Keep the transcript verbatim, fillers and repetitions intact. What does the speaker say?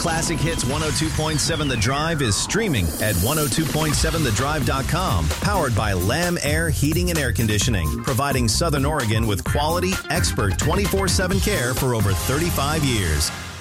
Classic Hits one oh two point seven The Drive is streaming at one oh two point seven the drive dot com. Powered by Lamb Air Heating and Air Conditioning, providing Southern Oregon with quality, expert twenty-four seven care for over thirty-five years.